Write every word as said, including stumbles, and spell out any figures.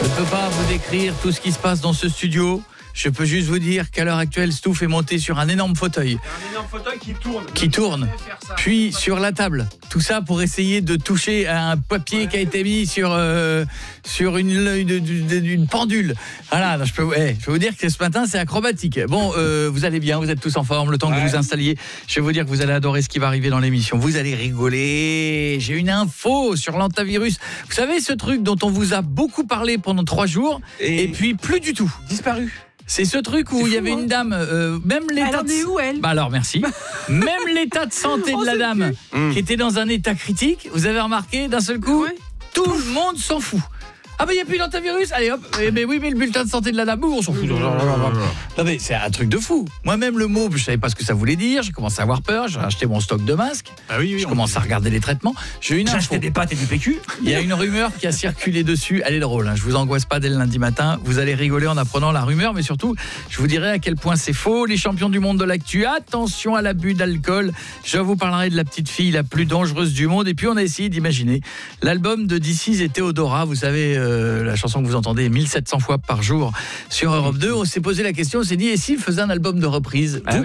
Je ne peux pas vous décrire tout ce qui se passe dans ce studio. Je peux juste vous dire qu'à l'heure actuelle, Stouff est monté sur un énorme fauteuil. Un énorme fauteuil qui tourne. Qui tourne. Puis sur la table. Tout ça pour essayer de toucher à un papier ouais. qui a été mis sur, euh, sur une, une, une, une pendule. Voilà, je peux, hey, je peux vous dire que ce matin, c'est acrobatique. Bon, euh, vous allez bien, vous êtes tous en forme, le temps ouais. que vous vous installiez. Je vais vous dire que vous allez adorer ce qui va arriver dans l'émission. Vous allez rigoler. J'ai une info sur l'antivirus. Vous savez, ce truc dont on vous a beaucoup parlé pendant trois jours, et, et puis plus du tout. Disparu. C'est ce truc où il y avait hein. une dame, euh, même l'état elle en est où, elle bah alors merci. Même l'état de santé de la dame mmh. qui était dans un état critique, vous avez remarqué d'un seul coup, ouais. tout le monde s'en fout. Ah ben il n'y a plus d'antivirus, allez hop, eh ben oui mais le bulletin de santé de la dame, on s'en fout. Non mais c'est un truc de fou. Moi-même le mot, je savais pas ce que ça voulait dire, j'ai commencé à avoir peur, j'ai acheté mon stock de masques, ah oui, oui, je commence à regarder les traitements. J'ai une j'ai acheté des pâtes et du P Q. Il y a une rumeur qui a circulé dessus, elle est drôle, hein. Je vous angoisse pas dès le lundi matin, vous allez rigoler en apprenant la rumeur, mais surtout, je vous dirai à quel point c'est faux. Les champions du monde de l'actu, attention à l'abus d'alcool. Je vous parlerai de la petite fille la plus dangereuse du monde, et puis on a essayé d'imaginer l'album de D C et Théodora, vous savez, euh, la chanson que vous entendez mille sept cents fois par jour sur Europe deux. On s'est posé la question, on s'est dit, et s'il faisait un album de reprise? Ah,